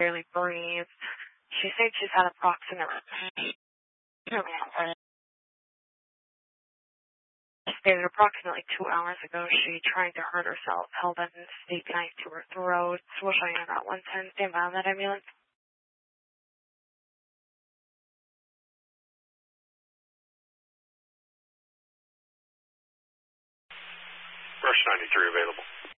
barely breathe. She said she's had approximately stated approximately 2 hours ago she tried to hurt herself, held a steak knife to her throat. We'll show you in about 110. Stand by on that ambulance. Rush 93 available.